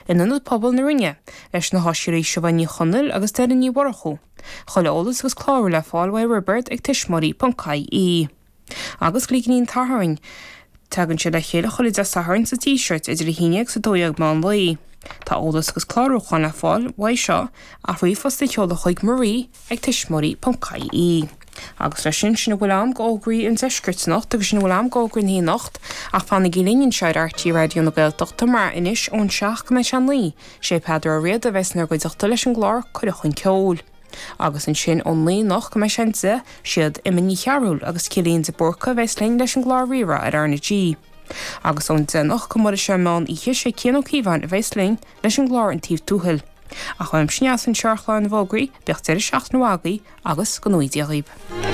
inanad pobl na rinne, leis na háisiirí Siobhainní Chonaill agus Deireadh Mhorchú. Chola ólas agus cláir le fáilmha Robert ag tuismóirí.caí. Agus glígnín tarthaing, tagann si le chéile chola de sathrainn sa t-shirt idir híineag sa 2 mán laí. Tá ólas agus cláirúchan le fáil wa seo a riomfos de cheola chuig Marí ag tuismóirí.caí. Agus lei sin bhfuil am gógraí an deiscirtnacht agus sin bhfuil am gógraí hí nacht ach fanna gilíonn seid RT Radio na Gaeltachta mar inis ón 7 sé peidir a réad a bheitsnar go deachta leis an glár chuireach an ceol. Agus an sin ón lí nach go meisianta siad imimení chearúil agus cilíonn de borcha bheitsling leis an glár riara ar RNG. Agus ón denach go mar sé mán ihe sé céanó cíbhain a bheitsling leis an glár an tíomh túthail. A chuim sneas an searchláin na bhógraí becht 7 agus go nuí diaghib.